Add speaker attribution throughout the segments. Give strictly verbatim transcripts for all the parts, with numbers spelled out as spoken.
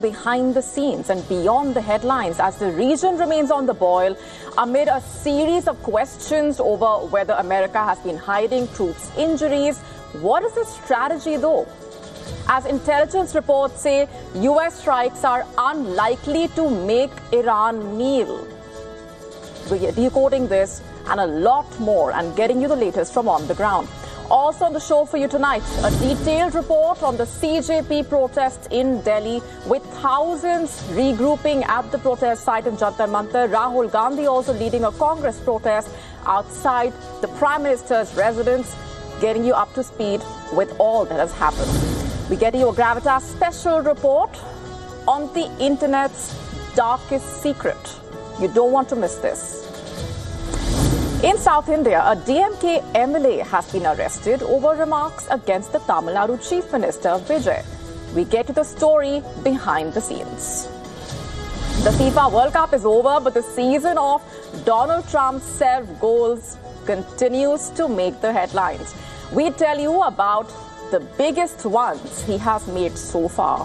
Speaker 1: behind the scenes and beyond the headlines as the region remains on the boil amid a series of questions over whether America has been hiding troops' injuries. What is the strategy, though? As intelligence reports say, U S strikes are unlikely to make Iran kneel. We're decoding this and a lot more and getting you the latest from on the ground. Also on the show for you tonight, a detailed report on the C J P protests in Delhi with thousands regrouping at the protest site in Jantar Mantar. Rahul Gandhi also leading a Congress protest outside the Prime Minister's residence, getting you up to speed with all that has happened. We get you a Gravitas special report on the internet's darkest secret. You don't want to miss this. In South India, a D M K M L A has been arrested over remarks against the Tamil Nadu Chief Minister Vijay. We get to the story behind the scenes. The FIFA World Cup is over, but the season of Donald Trump's self-goals continues to make the headlines. We tell you about the biggest ones he has made so far.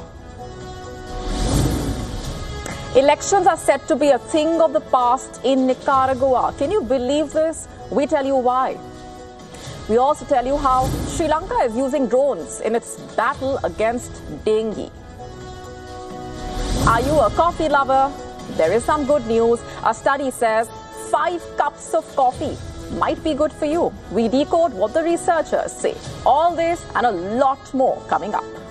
Speaker 1: Elections are set to be a thing of the past in Nicaragua. Can you believe this? We tell you why. We also tell you how Sri Lanka is using drones in its battle against dengue. Are you a coffee lover? There is some good news. A study says five cups of coffee might be good for you. We decode what the researchers say. All this and a lot more coming up.